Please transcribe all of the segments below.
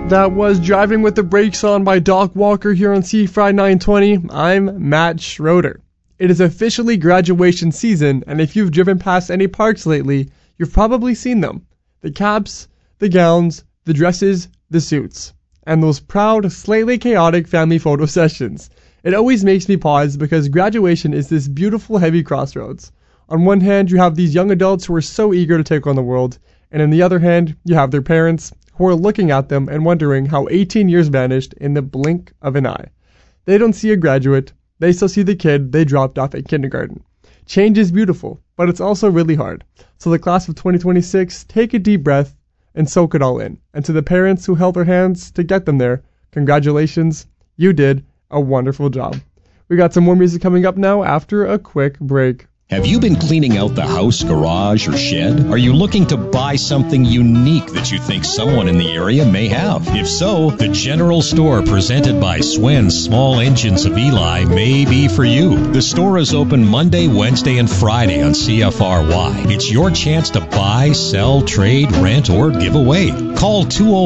That was Driving with the Brakes On by Doc Walker here on C-Fry 920. I'm Matt Schroeder. It is officially graduation season, and if you've driven past any parks lately, you've probably seen them. The caps, the gowns, the dresses, the suits, and those proud, slightly chaotic family photo sessions. It always makes me pause because graduation is this beautiful, heavy crossroads. On one hand, you have these young adults who are so eager to take on the world, and on the other hand, you have their parents who are looking at them and wondering how 18 years vanished in the blink of an eye. They don't see a graduate, they still see the kid they dropped off at kindergarten. Change is beautiful, but it's also really hard. So the class of 2026, take a deep breath and soak it all in. And to the parents who held their hands to get them there, congratulations, you did a wonderful job. We got some more music coming up now after a quick break. Have you been cleaning out the house, garage, or shed? Are you looking to buy something unique that you think someone in the area may have? If so, the General Store presented by Swen's Small Engines of Eli may be for you. The store is open Monday, Wednesday, and Friday on CFRY. It's your chance to buy, sell, trade, rent, or give away. Call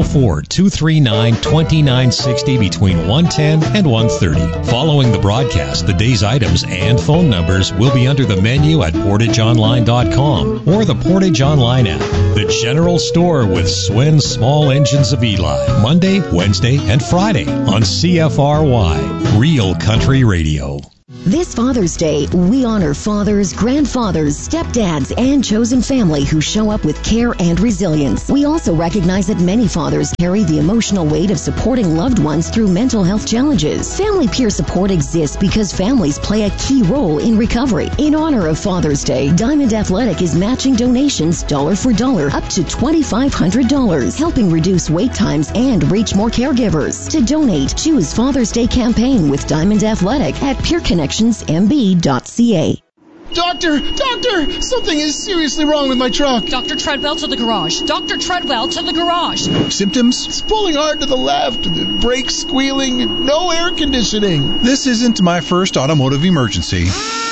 204-239-2960 between 1:10 and 1:30. Following the broadcast, the day's items and phone numbers will be under the menu at PortageOnline.com or the Portage Online app. The General Store with Swen's Small Engines of Eli. Monday, Wednesday, and Friday on CFRY. Real Country Radio. This Father's Day, we honor fathers, grandfathers, stepdads, and chosen family who show up with care and resilience. We also recognize that many fathers carry the emotional weight of supporting loved ones through mental health challenges. Family peer support exists because families play a key role in recovery. In honor of Father's Day, Diamond Athletic is matching donations dollar for dollar up to $2,500, helping reduce wait times and reach more caregivers. To donate, choose Father's Day campaign with Diamond Athletic at PeerConnectionsMB.ca. Doctor! Something is seriously wrong with my truck. Dr. Treadwell to the garage. Dr. Treadwell to the garage. Symptoms? It's pulling hard to the left, the brakes squealing, no air conditioning. This isn't my first automotive emergency.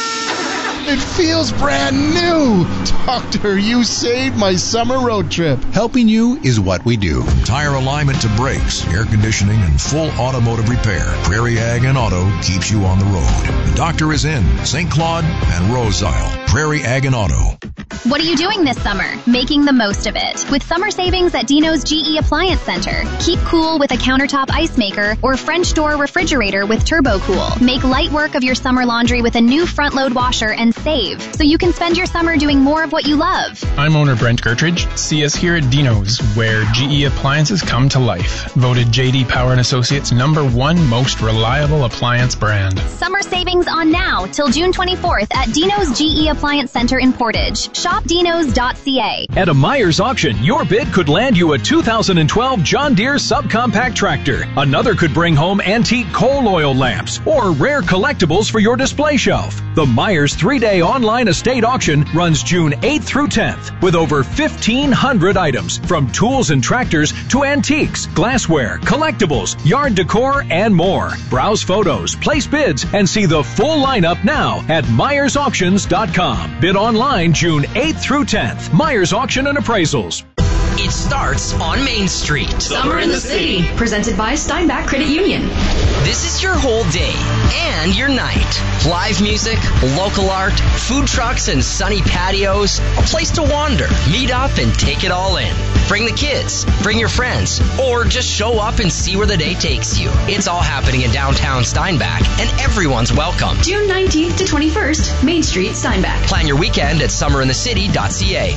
It feels brand new. Doctor, you saved my summer road trip. Helping you is what we do. Tire alignment to brakes, air conditioning, and full automotive repair. Prairie Ag and Auto keeps you on the road. The doctor is in St. Claude and Rose Isle. Prairie Ag and Auto. What are you doing this summer? Making the most of it with summer savings at Dino's GE Appliance Center. Keep cool with a countertop ice maker or French door refrigerator with Turbo Cool. Make light work of your summer laundry with a new front load washer and save so you can spend your summer doing more of what you love. I'm owner Brent Gertridge. See us here at Dino's, where GE appliances come to life. Voted JD Power & Associates #1 most reliable appliance brand. Summer savings on now till June 24th at Dino's GE Appliance Center in Portage. ShopDinos.ca. At a Myers auction, your bid could land you a 2012 John Deere subcompact tractor. Another could bring home antique coal oil lamps or rare collectibles for your display shelf. The Myers 3-day online estate auction runs June 8th through 10th with over 1,500 items from tools and tractors to antiques, glassware, collectibles, yard decor, and more. Browse photos, place bids, and see the full lineup now at MyersAuctions.com. Bid online June 8th through 10th. Myers Auction and Appraisals. It starts on Main Street. Summer in the City, presented by Steinbach Credit Union. This is your whole day and your night. Live music, local art, food trucks and sunny patios, a place to wander, meet up, and take it all in. Bring the kids, bring your friends, or just show up and see where the day takes you. It's all happening in downtown Steinbach, and everyone's welcome. June 19th to 21st, Main Street, Steinbach. Plan your weekend at summerinthecity.ca.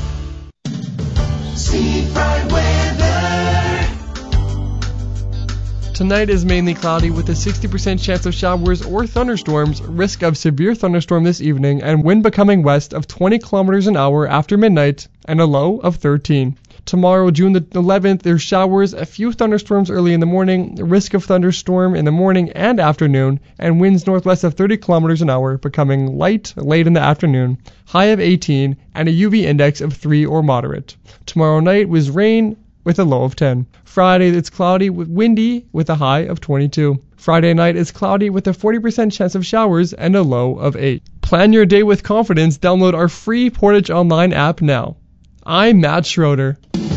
Tonight is mainly cloudy with a 60% chance of showers or thunderstorms, risk of severe thunderstorm this evening, and wind becoming west of 20 kilometers an hour after midnight, and a low of 13. Tomorrow, June the 11th, there's showers, a few thunderstorms early in the morning, risk of thunderstorm in the morning and afternoon, and winds northwest of 30 kilometers an hour, becoming light late in the afternoon, high of 18, and a UV index of 3 or moderate. Tomorrow night was rain with a low of 10. Friday, it's cloudy with windy with a high of 22. Friday night is cloudy with a 40% chance of showers and a low of 8. Plan your day with confidence. Download our free Portage Online app now. I'm Matt Schroeder.